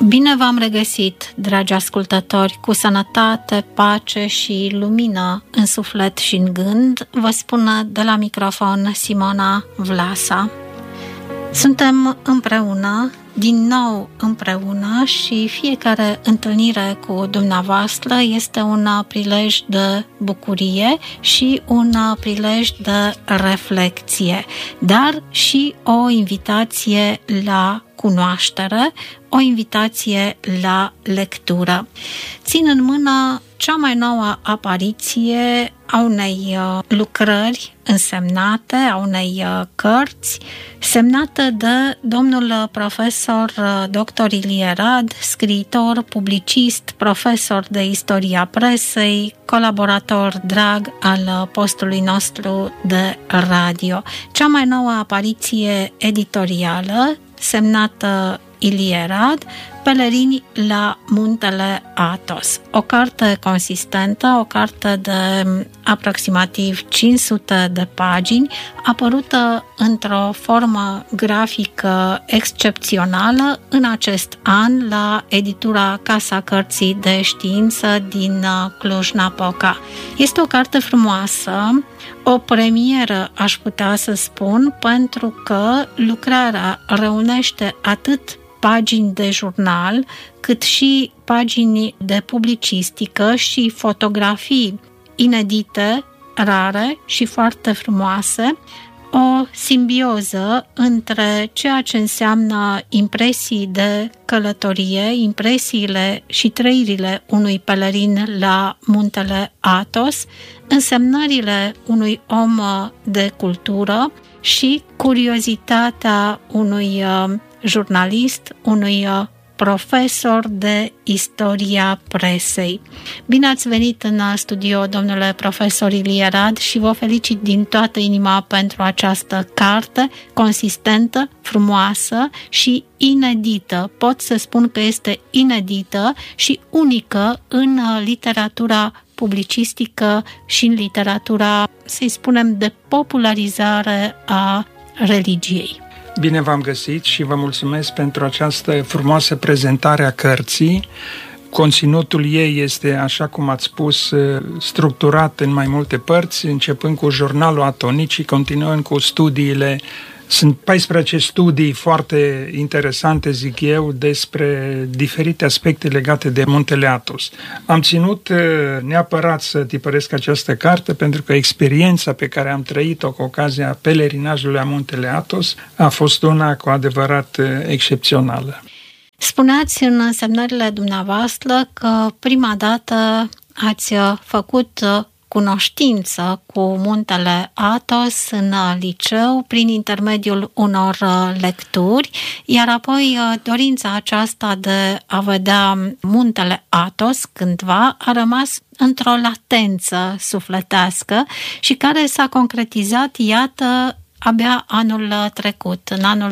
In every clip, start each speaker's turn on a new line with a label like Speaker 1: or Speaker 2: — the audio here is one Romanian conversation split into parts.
Speaker 1: Bine v-am regăsit, dragi ascultători, cu sănătate, pace și lumină în suflet și în gând, vă spune de la microfon Simona Vlasa. Suntem împreună, din nou împreună și fiecare întâlnire cu dumneavoastră este un prilej de bucurie și un prilej de reflecție, dar și o invitație la cunoaștere, o invitație la lectură. Țin în mână cea mai nouă apariție a unei lucrări însemnate, a unei cărți, semnată de domnul profesor dr. Ilie Rad, scriitor, publicist, profesor de istoria presei, colaborator drag al postului nostru de radio. Cea mai nouă apariție editorială, semnată Ilie Rad, Pelerini la Muntele Athos. O carte consistentă, o carte de aproximativ 500 de pagini, apărută într-o formă grafică excepțională în acest an la editura Casa Cărții de Știință din Cluj-Napoca. Este o carte frumoasă, o premieră, aș putea să spun, pentru că lucrarea reunește atât pagini de jurnal, cât și pagini de publicistică și fotografii inedite, rare și foarte frumoase, o simbioză între ceea ce înseamnă impresii de călătorie, impresiile și trăirile unui pelerin la Muntele Athos, însemnările unui om de cultură și curiozitatea unui jurnalist, unui profesor de istoria presei. Bine ați venit în studio, domnule profesor Ilie Rad, și vă felicit din toată inima pentru această carte consistentă, frumoasă și inedită. Pot să spun că este inedită și unică în literatura publicistică și în literatura, să-i spunem, de popularizare a religiei.
Speaker 2: Bine v-am găsit și vă mulțumesc pentru această frumoasă prezentare a cărții. Conținutul ei este, așa cum ați spus, structurat în mai multe părți, începând cu jurnalul atonit și continuând cu studiile. Sunt 14 studii foarte interesante, zic eu, despre diferite aspecte legate de Muntele Athos. Am ținut neapărat să tipăresc această carte pentru că experiența pe care am trăit-o cu ocazia pelerinajului la Muntele Athos a fost una cu adevărat excepțională.
Speaker 1: Spuneați în însemnările dumneavoastră că prima dată ați făcut cunoștință cu Muntele Athos în liceu prin intermediul unor lecturi, iar apoi dorința aceasta de a vedea Muntele Athos cândva a rămas într-o latență sufletească și care s-a concretizat, iată, abia anul trecut, în anul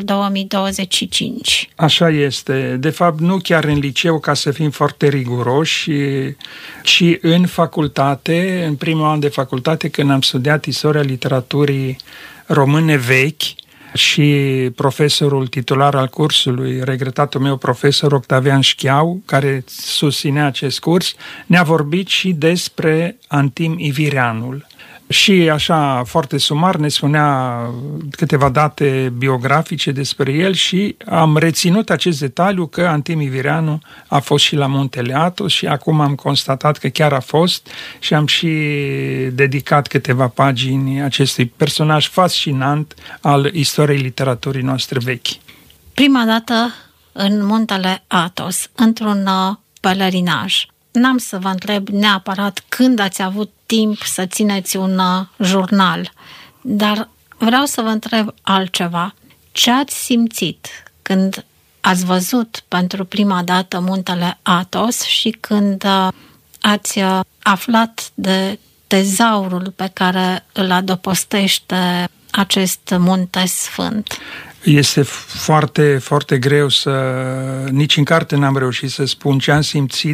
Speaker 1: 2025.
Speaker 2: Așa este. De fapt, nu chiar în liceu, ca să fim foarte riguroși, ci în facultate, în primul an de facultate, când am studiat istoria literaturii române vechi, și profesorul titular al cursului, regretatul meu profesor Octavian Șcheau, care susținea acest curs, ne-a vorbit și despre Antim Ivireanul. Și așa, foarte sumar, ne spunea câteva date biografice despre el și am reținut acest detaliu că Antim Ivireanu a fost și la Muntele Athos și acum am constatat că chiar a fost și am și dedicat câteva pagini acestui personaj fascinant al istoriei literaturii noastre vechi.
Speaker 1: Prima dată în Muntele Athos, într-un pelerinaj. N-am să vă întreb neapărat când ați avut timp să țineți un jurnal, dar vreau să vă întreb altceva. Ce ați simțit când ați văzut pentru prima dată Muntele Athos și când ați aflat de tezaurul pe care îl adopostește acest munte sfânt?
Speaker 2: Este foarte, foarte greu să... Nici în carte n-am reușit să spun ce am simțit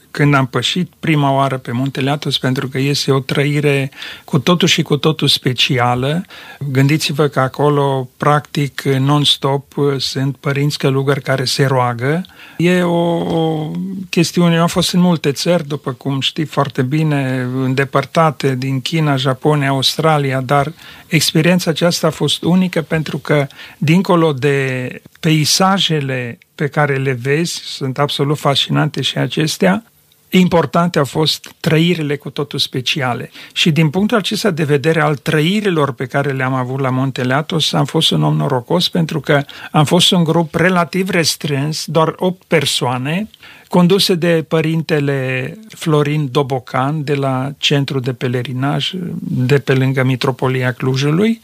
Speaker 2: când am pășit prima oară pe Muntele Athos, pentru că este o trăire cu totul și cu totul specială. Gândiți-vă că acolo, practic, non-stop, sunt părinți călugări care se roagă. E o chestiune, eu am fost în multe țări, după cum știi foarte bine, îndepărtate din China, Japonia, Australia, dar experiența aceasta a fost unică pentru că, dincolo de peisajele pe care le vezi, sunt absolut fascinante și acestea, importante au fost trăirile cu totul speciale. Și din punctul acesta de vedere al trăirilor pe care le-am avut la Muntele Athos, am fost un om norocos pentru că am fost un grup relativ restrâns, doar 8 persoane, conduse de părintele Florin Dobocan de la Centrul de Pelerinaj de pe lângă Mitropolia Clujului.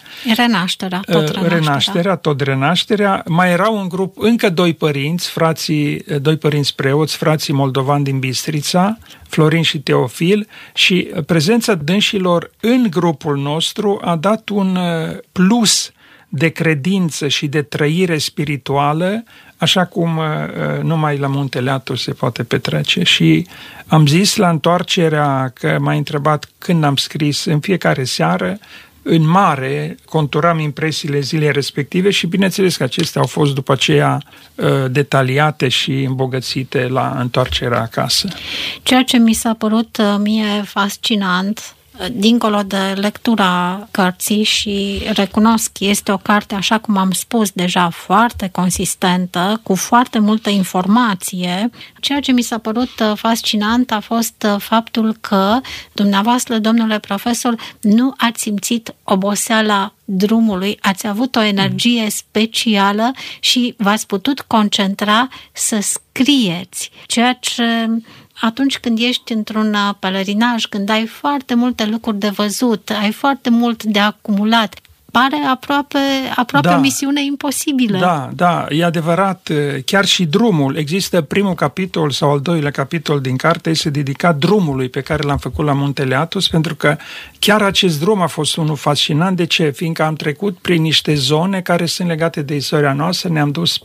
Speaker 2: Renașterea. Mai erau în grup încă 2 părinți, doi părinți preoți, frații moldovani din Bistrița, Florin și Teofil, și prezența dânșilor în grupul nostru a dat un plus de credință și de trăire spirituală, așa cum numai la Muntele Athos se poate petrece. Și am zis la întoarcerea, că m-a întrebat când am scris, în fiecare seară, în mare, conturam impresiile zilei respective și bineînțeles că acestea au fost după aceea detaliate și îmbogățite la întoarcerea acasă.
Speaker 1: Ceea ce mi s-a părut mie fascinant, dincolo de lectura cărții, și recunosc, este o carte, așa cum am spus deja, foarte consistentă, cu foarte multă informație. Ceea ce mi s-a părut fascinant a fost faptul că dumneavoastră, domnule profesor, nu ați simțit oboseala drumului, ați avut o energie specială și v-ați putut concentra să scrieți, ceea ce atunci când ești într-un pelerinaj, când ai foarte multe lucruri de văzut, ai foarte mult de acumulat, pare aproape o misiune imposibilă. Da,
Speaker 2: e adevărat. Chiar și drumul. Există primul capitol sau al doilea capitol din carte, este dedicat drumului pe care l-am făcut la Muntele Athos, pentru că chiar acest drum a fost unul fascinant. De ce? Fiindcă am trecut prin niște zone care sunt legate de istoria noastră. Ne-am dus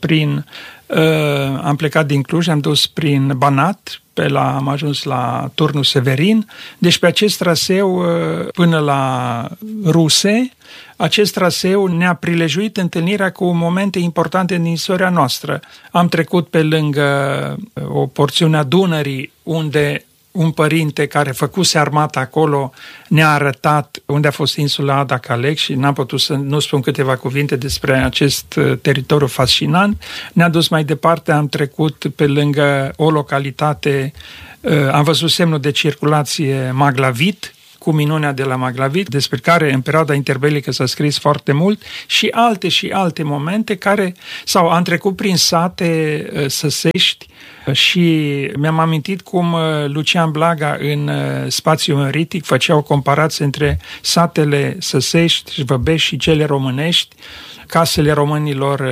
Speaker 2: am plecat din Cluj, am dus prin Banat, am ajuns la Turnul Severin, deci pe acest traseu până la Ruse. Acest traseu ne-a prilejuit întâlnirea cu momente importante din istoria noastră. Am trecut pe lângă o porțiune a Dunării, unde un părinte care făcuse armata acolo ne-a arătat unde a fost insula Ada Calec și n-am putut să nu spun câteva cuvinte despre acest teritoriu fascinant. Ne-a dus mai departe, am trecut pe lângă o localitate, am văzut semnul de circulație Maglavit, cu minunea de la Maglavit, despre care în perioada interbelică s-a scris foarte mult, și alte momente am trecut prin sate săsești și mi-am amintit cum Lucian Blaga în Spațiul Meuritic făcea o comparație între satele săsești, Văbești și cele românești. Casele românilor,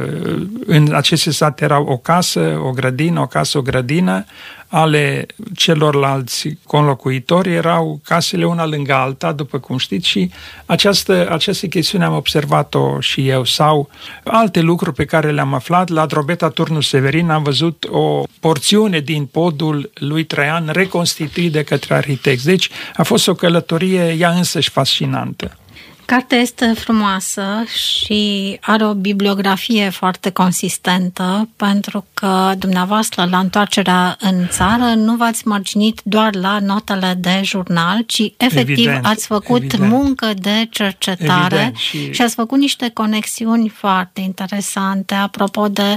Speaker 2: în aceste sate erau o casă, o grădină, o casă, o grădină. Ale celorlalți conlocuitori erau casele una lângă alta, după cum știți, și această chestiune am observat-o și eu. Sau alte lucruri pe care le-am aflat. La Drobeta Turnul Severin am văzut o porțiune din podul lui Traian reconstituit de către arhitecți. Deci a fost o călătorie ea însăși fascinantă.
Speaker 1: Cartea este frumoasă și are o bibliografie foarte consistentă, pentru că dumneavoastră, la întoarcerea în țară, nu v-ați mărginit doar la notele de jurnal, ci efectiv ați făcut muncă de cercetare și ați făcut niște conexiuni foarte interesante apropo de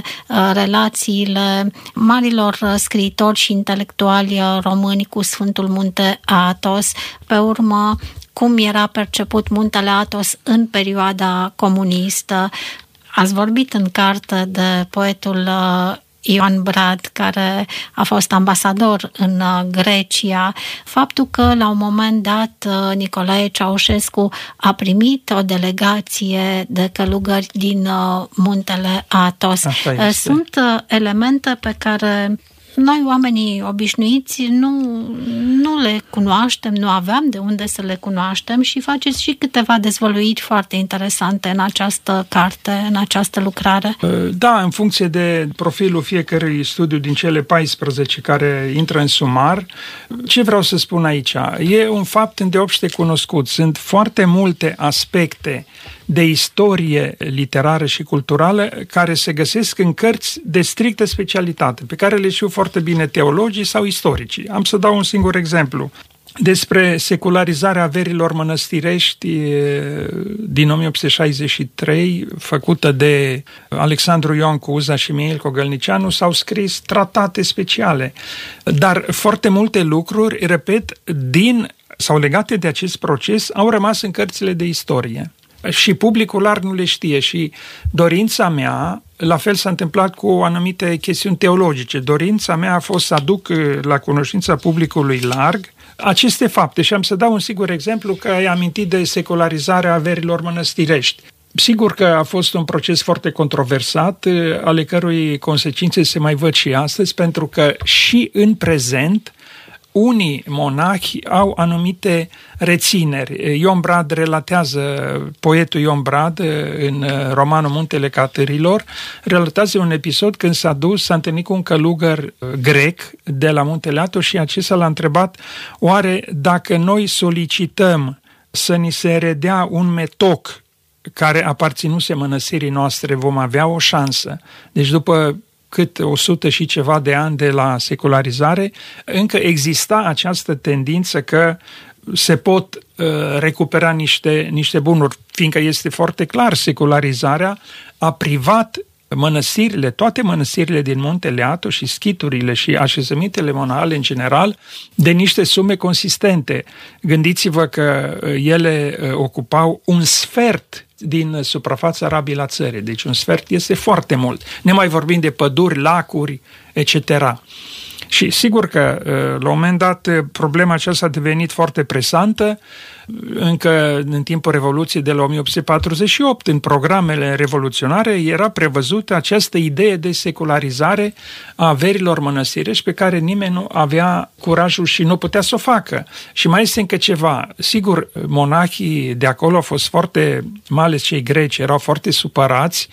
Speaker 1: relațiile marilor scriitori și intelectuali români cu Sfântul Munte Athos. Pe urmă, cum era perceput Muntele Athos în perioada comunistă. Ați vorbit în carte de poetul Ioan Brad, care a fost ambasador în Grecia. Faptul că la un moment dat Nicolae Ceaușescu a primit o delegație de călugări din Muntele Athos. Sunt elemente pe care noi, oamenii obișnuiți, nu le cunoaștem, nu aveam de unde să le cunoaștem și faceți și câteva dezvăluiri foarte interesante în această carte, în această lucrare.
Speaker 2: Da, în funcție de profilul fiecărui studiu din cele 14 care intră în sumar, ce vreau să spun aici? E un fapt îndeopște cunoscut. Sunt foarte multe aspecte de istorie literară și culturală care se găsesc în cărți de strictă specialitate, pe care le știu foarte bine teologii sau istoricii. Am să dau un singur exemplu. Despre secularizarea averilor mănăstirești din 1863, făcută de Alexandru Ioan Cuza și Mihail Cogălnicianu, s-au scris tratate speciale. Dar foarte multe lucruri, repet, sau legate de acest proces, au rămas în cărțile de istorie. Și publicul larg nu le știe și dorința mea, la fel s-a întâmplat cu anumite chestiuni teologice, dorința mea a fost să aduc la cunoștința publicului larg aceste fapte și am să dau un sigur exemplu că ai amintit de secularizarea averilor mănăstirești. Sigur că a fost un proces foarte controversat, ale cărui consecințe se mai văd și astăzi, pentru că și în prezent unii monahi au anumite rețineri. Ion Brad relatează, poetul Ion Brad, în romanul Muntele Catârilor, relatează un episod când s-a întâlnit cu un călugăr grec de la Muntele Athos și acesta l-a întrebat: oare dacă noi solicităm să ni se redea un metoc care aparținuse mănăstirii noastre, vom avea o șansă? Deci după 100 și ceva de ani de la secularizare, încă exista această tendință că se pot recupera niște bunuri, fiindcă este foarte clar, secularizarea a privat mănăstirile, toate mănăstirile din Muntele Athos și schiturile și așezămintele monahale în general, de niște sume consistente. Gândiți-vă că ele ocupau un sfert din suprafața arabilă a țării, deci un sfert este foarte mult. Ne mai vorbim de păduri, lacuri, etc. Și sigur că la un moment dat problema aceasta a devenit foarte presantă, încă în timpul Revoluției de la 1848, în programele revoluționare era prevăzută această idee de secularizare a averilor mănăstirești pe care nimeni nu avea curajul și nu putea să o facă. Și mai este încă ceva. Sigur, monahii de acolo au fost foarte, mai ales cei greci, erau foarte supărați,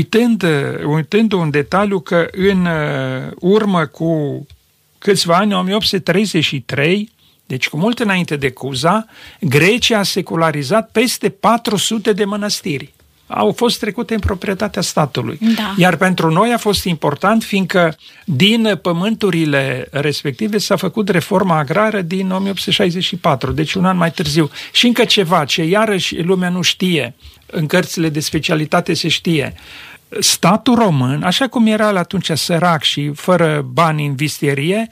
Speaker 2: uitând un detaliu că în urmă cu câțiva ani, 1833, deci cu mult înainte de Cuza, Grecia a secularizat peste 400 de mănăstiri. Au fost trecute în proprietatea statului.
Speaker 1: Da.
Speaker 2: Iar pentru noi a fost important, fiindcă din pământurile respective s-a făcut reforma agrară din 1864, deci un an mai târziu. Și încă ceva, ce iarăși lumea nu știe, în cărțile de specialitate se știe, statul român, așa cum era la atunci sărac și fără bani în vistierie,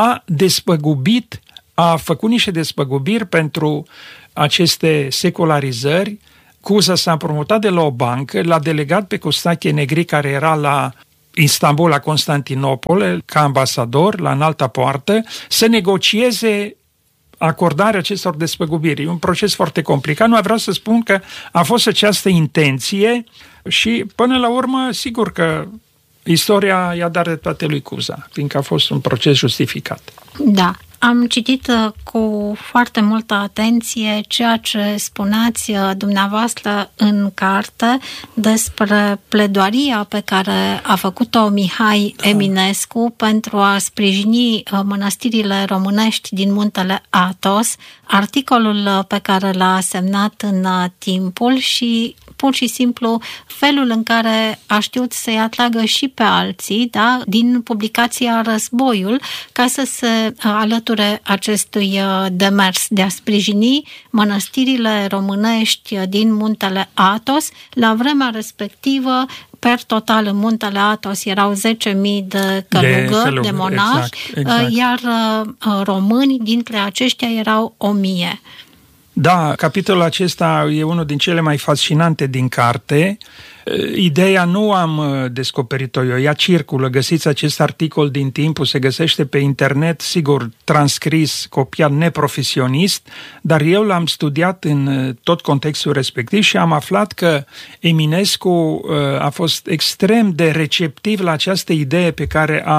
Speaker 2: a făcut niște despăgubiri pentru aceste secularizări. Cuza s-a împrumutat de la o bancă, l-a delegat pe Costache Negri, care era la Istanbul, la Constantinopol, ca ambasador, la înalta poartă, să negocieze acordarea acestor despăgubiri. E un proces foarte complicat. Nu vreau să spun că a fost această intenție și până la urmă, sigur că istoria i-a dat dreptate lui Cuza, fiindcă a fost un proces justificat.
Speaker 1: Da. Am citit cu foarte multă atenție ceea ce spuneați dumneavoastră în carte despre pledoaria pe care a făcut-o Mihai Eminescu pentru a sprijini mănăstirile românești din Muntele Athos, articolul pe care l-a semnat în Timpul și pur și simplu felul în care a știut să-i atragă și pe alții, da, din publicația Războiul, ca să se alăture acestui demers de a sprijini mănăstirile românești din Muntele Athos. La vremea respectivă, per total în Muntele Athos erau 10.000 de călugări, de monași, exact. Iar români dintre aceștia erau 1.000.
Speaker 2: Da, capitolul acesta e unul din cele mai fascinante din carte. Ideea nu am descoperit-o eu, ea circulă, găsiți acest articol din Timpul, se găsește pe internet, sigur, transcris, copiat neprofesionist, dar eu l-am studiat în tot contextul respectiv și am aflat că Eminescu a fost extrem de receptiv la această idee pe care a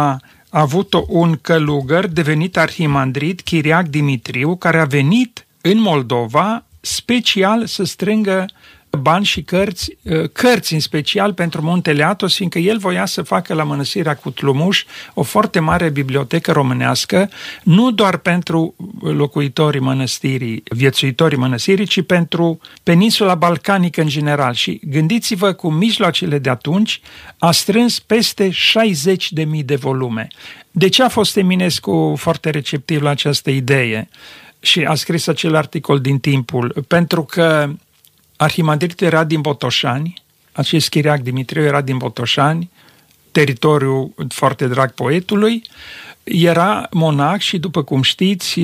Speaker 2: a avut un călugăr devenit arhimandrit, Chiriac Dimitriu, care a venit în Moldova special să strângă bani și cărți în special pentru Muntele Athos, fiindcă el voia să facă la Mănăstirea Cutlumuș o foarte mare bibliotecă românească, nu doar pentru locuitorii mănăstirii, viețuitorii mănăstirii, ci pentru peninsula balcanică în general. Și gândiți-vă, cu mijloacele de atunci a strâns peste 60.000 de volume. De ce a fost Eminescu foarte receptiv la această idee și a scris acel articol din Timpul? Pentru că arhimandritul era din Botoșani, acest Chiriac Dimitriu era din Botoșani, teritoriu foarte drag poetului, era monac și, după cum știți,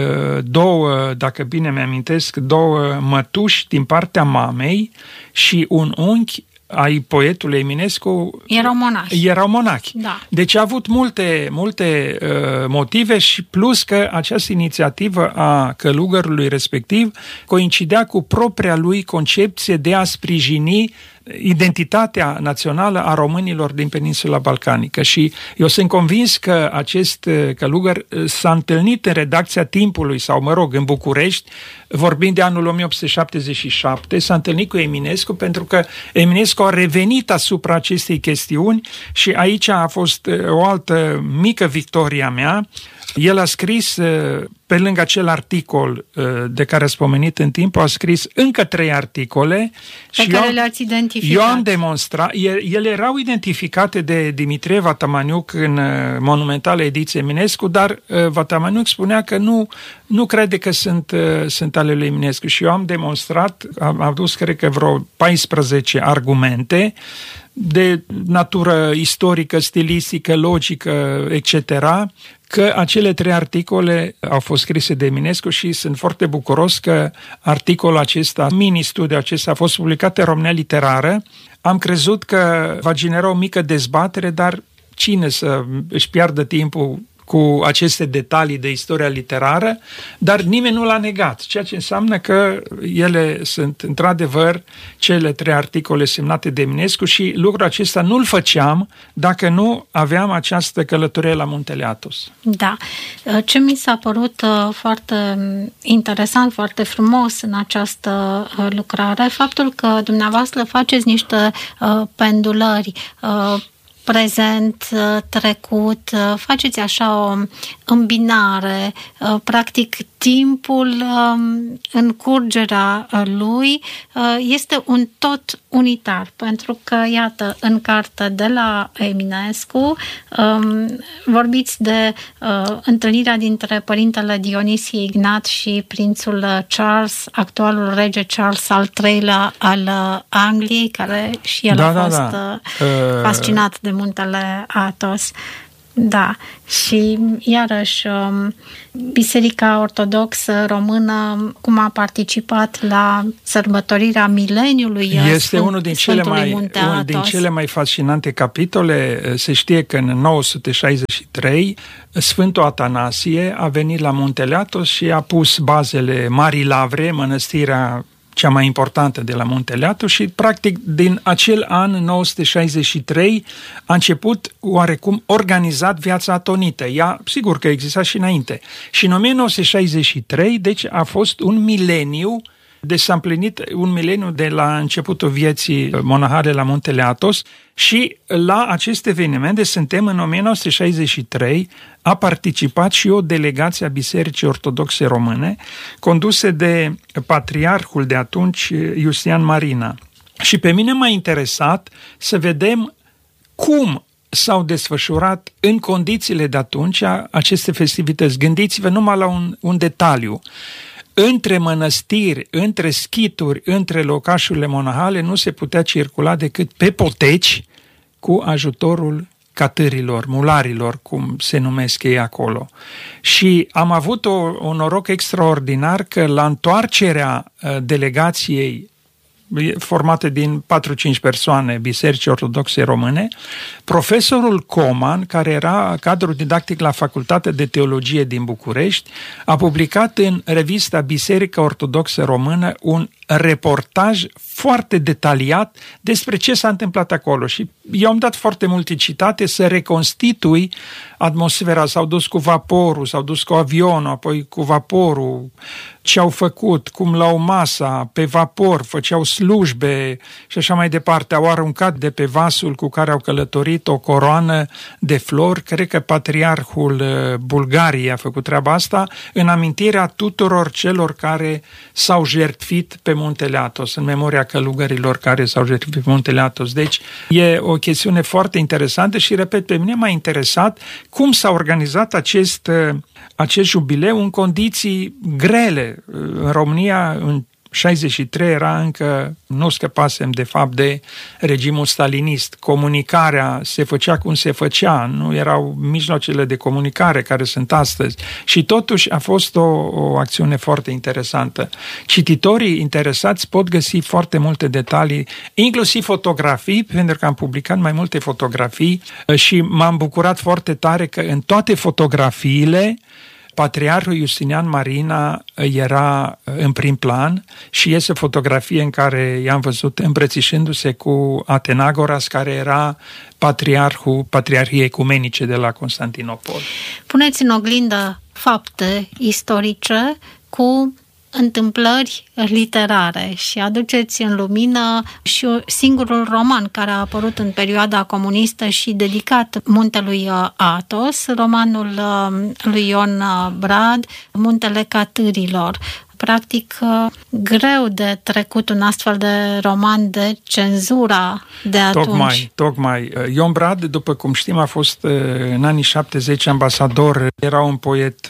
Speaker 2: două, dacă bine mi-amintesc, două mătuși din partea mamei și un unchi ai poetului Eminescu erau monachi.
Speaker 1: Da.
Speaker 2: Deci a avut multe motive și plus că această inițiativă a călugărului respectiv coincidea cu propria lui concepție de a sprijini identitatea națională a românilor din peninsula balcanică. Și eu sunt convins că acest călugăr s-a întâlnit în redacția Timpului, sau în București, vorbind de anul 1877, s-a întâlnit cu Eminescu pentru că Eminescu a revenit asupra acestei chestiuni și aici a fost o altă mică victorie a mea. El a scris, pe lângă acel articol de care ați pomenit în timp, a scris încă 3 articole
Speaker 1: pe care le-ați identificat.
Speaker 2: Eu am demonstrat, ele erau identificate de Dimitrie Vatamaniuc în monumentală ediție Eminescu, dar Vatamaniuc spunea că nu crede că sunt ale lui Eminescu și eu am demonstrat, am adus, cred că vreo 14 argumente de natură istorică, stilistică, logică, etc., că acele 3 articole au fost scrise de Eminescu și sunt foarte bucuros că articolul acesta, mini-studiul acesta, a fost publicat în România Literară. Am crezut că va genera o mică dezbatere, dar cine să își piardă timpul cu aceste detalii de istoria literară, dar nimeni nu l-a negat, ceea ce înseamnă că ele sunt într-adevăr cele 3 articole semnate de Eminescu și lucrul acesta nu-l făceam dacă nu aveam această călătorie la Muntele Athos.
Speaker 1: Da. Ce mi s-a părut foarte interesant, foarte frumos în această lucrare, faptul că dumneavoastră faceți niște pendulări prezent, trecut, faceți așa o îmbinare, practic timpul în curgerea lui este un tot unitar, pentru că, iată, în carte de la Eminescu vorbiți de întâlnirea dintre părintele Dionisie Ignat și prințul Charles, actualul rege Charles al III-lea al Angliei, care și el a fost fascinat de Muntele Athos. Da, și iarăși Biserica Ortodoxă Română, cum a participat la sărbătorirea mileniului
Speaker 2: este unul din cele mai fascinante capitole. Se știe că în 963 Sfântul Atanasie a venit la Muntele Athos și a pus bazele Marii Lavre, mănăstirea cea mai importantă de la Muntele Athos și, practic, din acel an, 963, a început oarecum organizat viața atonită. Ea, sigur că exista și înainte. Și în 1963, deci, a fost un mileniu, deci s-a împlinit un mileniu de la începutul vieții monahale la Muntele Athos și la acest eveniment, de suntem în 1963, a participat și o delegație a Bisericii Ortodoxe Române, condusă de patriarhul de atunci, Iustian Marina. Și pe mine m-a interesat să vedem cum s-au desfășurat în condițiile de atunci aceste festivități. Gândiți-vă numai la un detaliu. Între mănăstiri, între schituri, între locașurile monahale nu se putea circula decât pe poteci cu ajutorul catârilor, mularilor, cum se numesc ei acolo. Și am avut un noroc extraordinar că la întoarcerea delegației formate din 4-5 persoane, Bisericii Ortodoxe Române, profesorul Coman, care era cadru didactic la Facultatea de Teologie din București, a publicat în revista Biserica Ortodoxă Română un reportaj foarte detaliat despre ce s-a întâmplat acolo și eu am dat foarte multe citate să reconstitui atmosfera. S-au dus cu vaporul, s-au dus cu avionul, apoi cu vaporul, ce au făcut, cum luau masa pe vapor, făceau slujbe și așa mai departe. Au aruncat de pe vasul cu care au călătorit o coroană de flori. Cred că patriarhul Bulgariei a făcut treaba asta în amintirea tuturor celor care s-au jertfit pe Muntele Athos, în memoria călugărilor care s-au jertfit pe Muntele Athos. Deci e o chestiune foarte interesantă și, repet, pe mine m-a interesat cum s-a organizat acest jubileu în condiții grele. În România, în 63 era încă, nu scăpasem de fapt de regimul stalinist. Comunicarea se făcea cum se făcea, nu erau mijloacele de comunicare care sunt astăzi. Și totuși a fost o acțiune foarte interesantă. Cititorii interesați pot găsi foarte multe detalii, inclusiv fotografii, pentru că am publicat mai multe fotografii și m-am bucurat foarte tare că în toate fotografiile Patriarhul Justinian Marina era în prim plan și este o fotografie în care i-am văzut îmbrățișându-se cu Atenagoras, care era patriarhul Patriarhiei Ecumenice de la Constantinopol.
Speaker 1: Puneți în oglindă fapte istorice cu întâmplări literare și aduceți în lumină și singurul roman care a apărut în perioada comunistă și dedicat muntelui Athos, romanul lui Ion Brad, Muntele Catârilor. Practic, greu de trecut un astfel de roman de cenzura de atunci.
Speaker 2: Tocmai. Ion Brad, după cum știm, a fost în anii 70 ambasador. Era un poet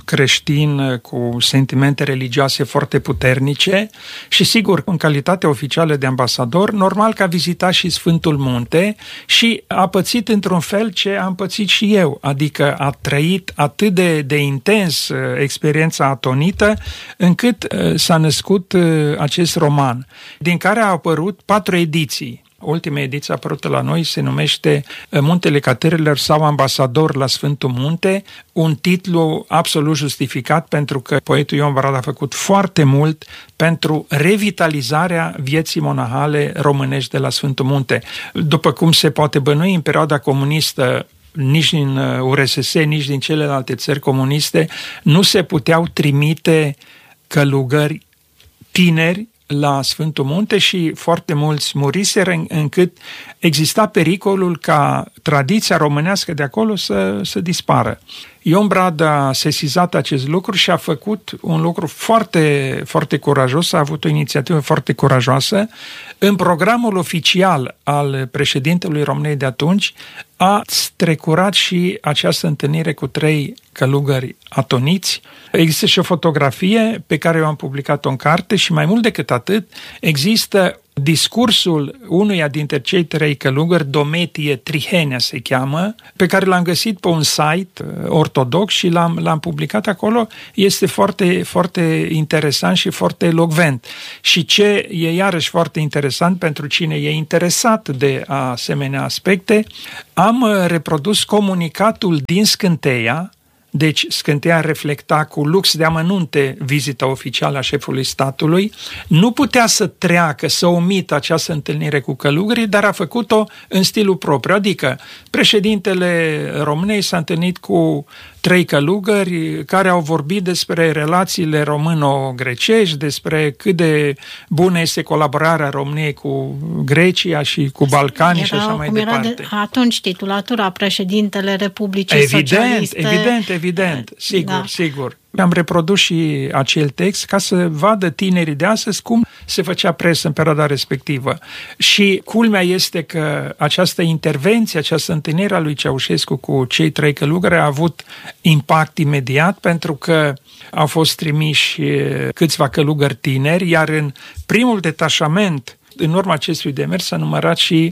Speaker 2: creștin cu sentimente religioase foarte puternice și, sigur, în calitate oficială de ambasador, normal că a vizitat și Sfântul Munte și a pățit într-un fel ce am pățit și eu, adică a trăit atât de intens experiența atonită, încât s-a născut acest roman, din care au apărut 4 ediții. Ultima ediție apărută la noi se numește Muntele Catârilor sau Ambasador la Sfântul Munte, un titlu absolut justificat pentru că poetul Ion Brad a făcut foarte mult pentru revitalizarea vieții monahale românești de la Sfântul Munte. După cum se poate bănui, în perioada comunistă, nici din URSS, nici din celelalte țări comuniste, nu se puteau trimite călugări tineri la Sfântul Munte și foarte mulți muriseră, încât exista pericolul ca tradiția românească de acolo să dispară. Ion Brad a sesizat acest lucru și a făcut un lucru foarte, foarte curajos, a avut o inițiativă foarte curajoasă. În programul oficial al președintelui României de atunci a strecurat și această întâlnire cu 3 călugări atoniți. Există și o fotografie pe care eu am publicat-o în carte și mai mult decât atât există discursul unuia dintre cei 3 călugări, Dometie Trihenea se cheamă, pe care l-am găsit pe un site ortodox și l-am publicat acolo. Este foarte, foarte interesant și foarte elocvent. Și ce e iarăși foarte interesant pentru cine e interesat de asemenea aspecte, am reprodus comunicatul din Scânteia. Deci Scânteia reflecta cu lux de amănunte vizita oficială a șefului statului. Nu putea să treacă, să omită această întâlnire cu călugării, dar a făcut-o în stilul propriu. Adică președintele României s-a întâlnit cu 3 călugări care au vorbit despre relațiile româno-grecești, despre cât de bună este colaborarea României cu Grecia și cu Balcanii și așa mai departe.
Speaker 1: Atunci titulatura președintele Republicii Socialiste.
Speaker 2: Evident. Sigur. Am reprodus și acel text ca să vadă tinerii de astăzi cum se făcea presă în perioada respectivă. Și culmea este că această intervenție, această întâlnire a lui Ceaușescu cu cei 3 călugări a avut impact imediat, pentru că au fost trimiși câțiva călugări tineri, iar în primul detașament, în urma acestui demers, s-a numărat și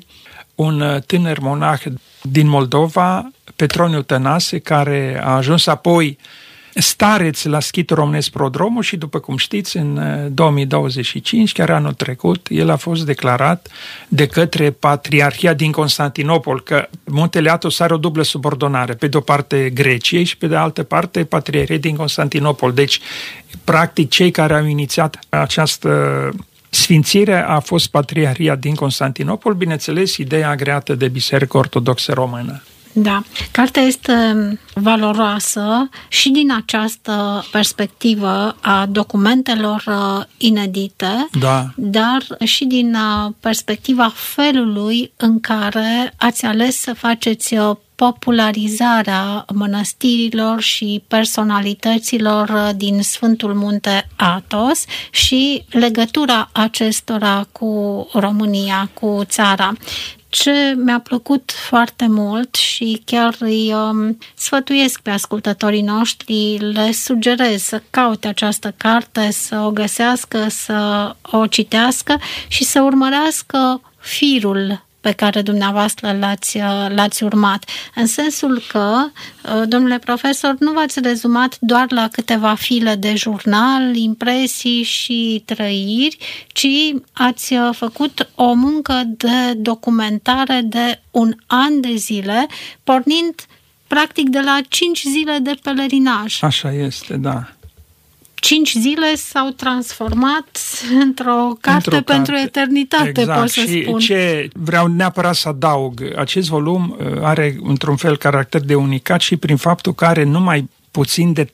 Speaker 2: un tânăr monah din Moldova, Petroniu Tănase, care a ajuns apoi stareț la Schitul Românesc Prodromul și, după cum știți, în 2025, chiar anul trecut, el a fost declarat de către Patriarhia din Constantinopol, că Muntele Athos are o dublă subordonare, pe de o parte Greciei și pe de altă parte Patriarhia din Constantinopol. Deci, practic, cei care au inițiat această sfințire a fost Patriarhia din Constantinopol, bineînțeles, ideea agreată de Biserica Ortodoxă Română.
Speaker 1: Da, cartea este valoroasă și din această perspectivă a documentelor inedite,
Speaker 2: da,
Speaker 1: dar și din perspectiva felului în care ați ales să faceți popularizarea mănăstirilor și personalităților din Sfântul Munte Athos și legătura acestora cu România, cu țara. Ce mi-a plăcut foarte mult și chiar îi sfătuiesc pe ascultătorii noștri, le sugerez să caute această carte, să o găsească, să o citească și să urmărească firul pe care dumneavoastră l-ați urmat. În sensul că, domnule profesor, nu v-ați rezumat doar la câteva file de jurnal, impresii și trăiri, ci ați făcut o muncă de documentare de un an de zile, pornind practic de la 5 zile de pelerinaj.
Speaker 2: Așa este, da.
Speaker 1: 5 zile s-au transformat într-o carte pentru eternitate,
Speaker 2: exact.
Speaker 1: Pot să spun.
Speaker 2: Și ce vreau neapărat să adaug, acest volum are într-un fel caracter de unicat și prin faptul că are numai puțin de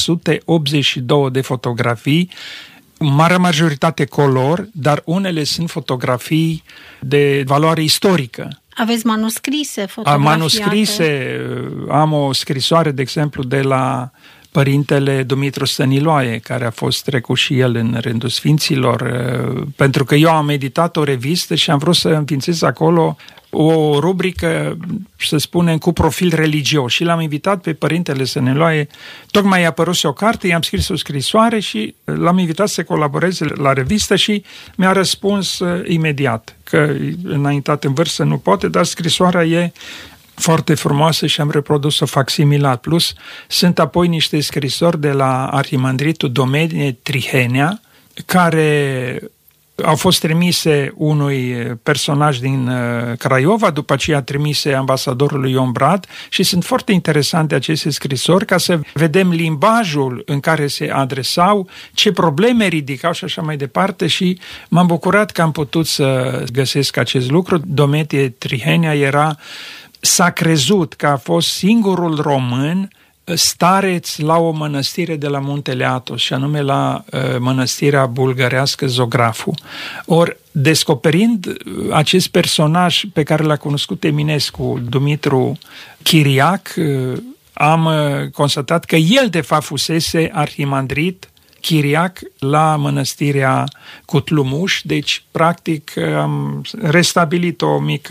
Speaker 2: 382 de fotografii, marea majoritate color, dar unele sunt fotografii de valoare istorică.
Speaker 1: Aveți manuscrise fotografiate?
Speaker 2: Manuscrise, am o scrisoare, de exemplu, de la Părintele Dumitru Stăniloae, care a fost trecut și el în rândul Sfinților, pentru că eu am editat o revistă și am vrut să înființez acolo o rubrică, să spunem, cu profil religios și l-am invitat pe Părintele Stăniloae. Tocmai i-a apărut o carte, i-am scris o scrisoare și l-am invitat să colaboreze la revistă și mi-a răspuns imediat că înaintat în vârstă nu poate, dar scrisoarea e foarte frumoasă și am reprodus-o facsimilat. Plus, sunt apoi niște scrisori de la arhimandritul Domenie Trihenea, care au fost trimise unui personaj din Craiova, după aceea trimise ambasadorului Ion Brad și sunt foarte interesante aceste scrisori ca să vedem limbajul în care se adresau, ce probleme ridicau și așa mai departe și m-am bucurat că am putut să găsesc acest lucru. Domenie Trihenea s-a crezut că a fost singurul român stareț la o mănăstire de la Muntele Athos, și anume la mănăstirea bulgărească Zografu. Ori, descoperind acest personaj pe care l-a cunoscut Eminescu, Dumitru Chiriac, am constatat că el de fapt fusese arhimandrit Chiriac la mănăstirea Cutlumuș, deci practic am restabilit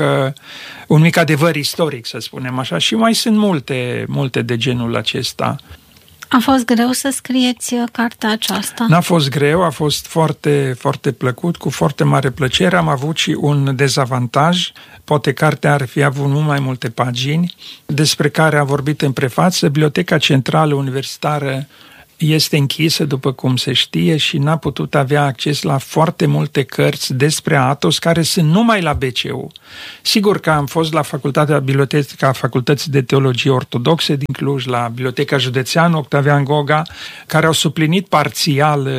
Speaker 2: un mic adevăr istoric, să spunem așa, și mai sunt multe de genul acesta.
Speaker 1: A fost greu să scrieți cartea aceasta?
Speaker 2: N-a fost greu, a fost foarte, foarte plăcut, cu foarte mare plăcere. Am avut și un dezavantaj, poate cartea ar fi avut mult mai multe pagini, despre care am vorbit în prefață. Biblioteca Centrală Universitară este închisă, după cum se știe, și n-a putut avea acces la foarte multe cărți despre Athos, care sunt numai la BCU. Sigur că am fost la Biblioteca Facultății de Teologie Ortodoxe din Cluj, la Biblioteca Județeană Octavian Goga, care au suplinit parțial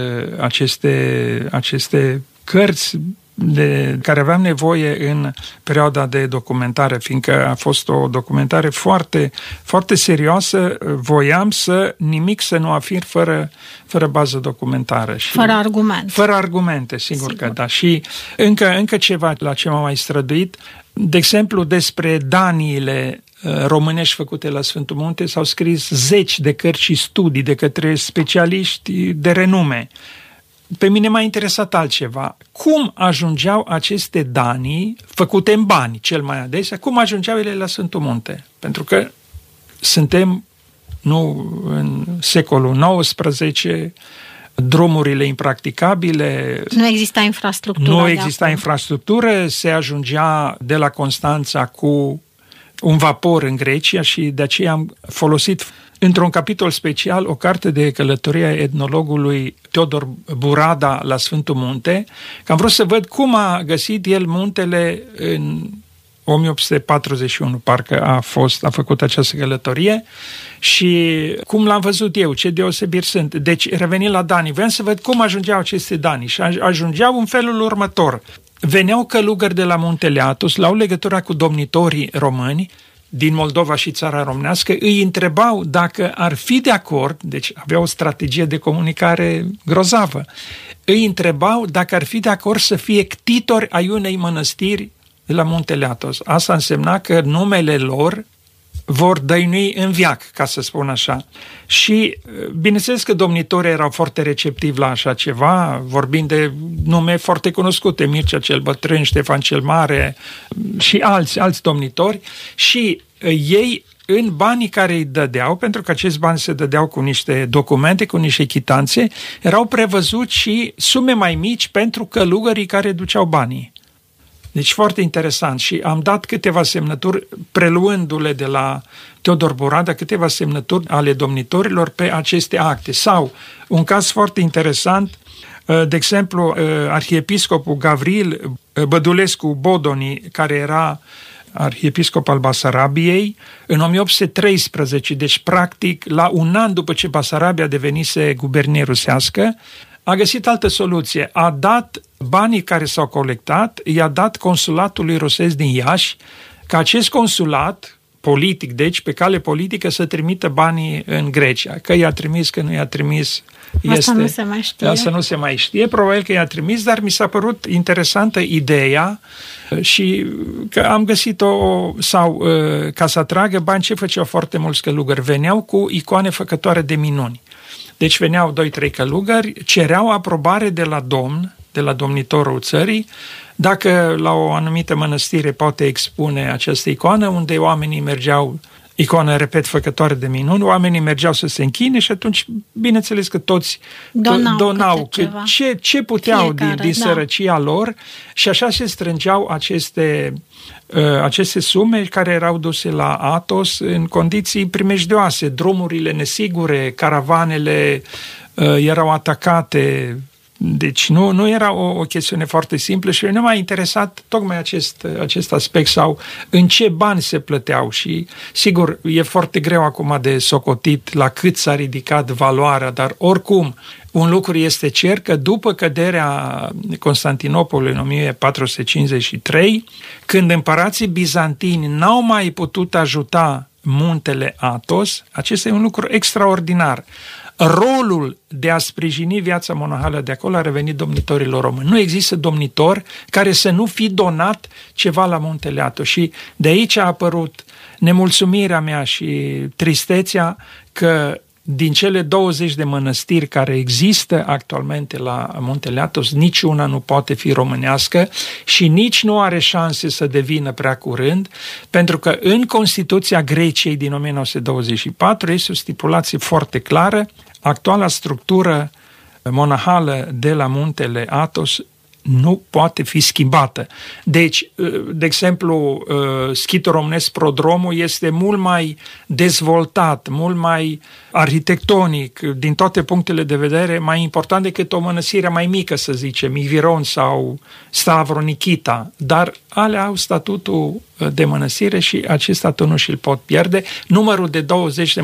Speaker 2: aceste cărți de care aveam nevoie în perioada de documentare, fiindcă a fost o documentare foarte, foarte serioasă. Voiam nimic să nu afir fără bază documentară. Și
Speaker 1: fără argumente.
Speaker 2: Fără argumente, sigur că da. Și încă ceva la ce m-am mai străduit, de exemplu, despre daniile românești făcute la Sfântul Munte s-au scris 10 de cărți și studii de către specialiști de renume. Pe mine m-a interesat altceva. Cum ajungeau aceste danii, făcute în bani cel mai adesea, cum ajungeau ele la Sfântul Munte? Pentru că suntem în secolul XIX, drumurile impracticabile.
Speaker 1: Nu exista infrastructură.
Speaker 2: Nu exista infrastructură, se ajungea de la Constanța cu un vapor în Grecia și de aceea am folosit într-un capitol special o carte de călătorie a etnologului Teodor Burada la Sfântul Munte, că am vrut să văd cum a găsit el muntele în 1841, parcă a făcut această călătorie și cum l-am văzut eu, ce deosebiri sunt. Deci, revenind la Dani, vreau să văd cum ajungeau aceste Dani și ajungeau în felul următor. Veneau călugări de la Muntele Athos, la o legătură cu domnitorii români din Moldova și țara românească, îi întrebau dacă ar fi de acord, deci aveau o strategie de comunicare grozavă, îi întrebau dacă ar fi de acord să fie ctitori ai unei mănăstiri de la Muntele Athos. Asta însemna că numele lor vor dăinui în veac, ca să spun așa. Și bineînțeles că domnitorii erau foarte receptivi la așa ceva, vorbind de nume foarte cunoscute, Mircea cel Bătrân, Ștefan cel Mare și alți domnitori, și ei în banii care îi dădeau, pentru că acești bani se dădeau cu niște documente, cu niște chitanțe, erau prevăzuți și sume mai mici pentru călugării care duceau banii. Deci foarte interesant și am dat câteva semnături, preluându-le de la Teodor Burada, câteva semnături ale domnitorilor pe aceste acte. Sau, un caz foarte interesant, de exemplu, arhiepiscopul Gavril Bădulescu Bodoni, care era arhiepiscop al Basarabiei, în 1813, deci practic la un an după ce Basarabia devenise gubernie rusească, a găsit altă soluție. A dat banii care s-au colectat, i-a dat consulatului rusesc din Iași, ca acest consulat politic, deci pe cale politică, să trimită banii în Grecia. Că i-a trimis, că nu i-a trimis,
Speaker 1: asta nu se mai știe.
Speaker 2: Asta nu se mai știe, probabil că i-a trimis, dar mi s-a părut interesantă ideea și că am găsit-o, sau ca să atragă bani, ce făceau foarte mulți călugări? Veneau cu icoane făcătoare de minuni. Deci veneau 2-3 călugări, cereau aprobare de la domn, de la domnitorul țării, dacă la o anumită mănăstire poate expune această icoană, unde oamenii mergeau, icoană, repet, făcătoare de minuni, oamenii mergeau să se închine și atunci, bineînțeles că toți donau ce puteau din sărăcia lor și așa se strângeau aceste sume care erau duse la Athos în condiții primejdioase, drumurile nesigure, caravanele erau atacate. Deci nu era o chestiune foarte simplă și ne m-a interesat tocmai acest aspect, sau în ce bani se plăteau și sigur e foarte greu acum de socotit la cât s-a ridicat valoarea, dar oricum un lucru este cer că după căderea Constantinopolului în 1453, când împărații bizantini n-au mai putut ajuta Muntele Athos, acesta e un lucru extraordinar. Rolul de a sprijini viața monahală de acolo a revenit domnitorilor români. Nu există domnitor care să nu fi donat ceva la Muntele Athos și de aici a apărut nemulțumirea mea și tristețea că din cele 20 de mănăstiri care există actualmente la Muntele Athos, niciuna nu poate fi românească și nici nu are șanse să devină prea curând, pentru că în Constituția Greciei din 1924 este o stipulație foarte clară. Actuala structură monahală de la Muntele Athos nu poate fi schimbată. Deci, de exemplu, schitul românesc Prodromul este mult mai dezvoltat, mult mai arhitectonic, din toate punctele de vedere, mai important decât o mănăstire mai mică, să zicem, Iviron sau Stavro Nikita, dar alea au statutul de mănăstire și acest statut nu și-l pot pierde. Numărul de 20 de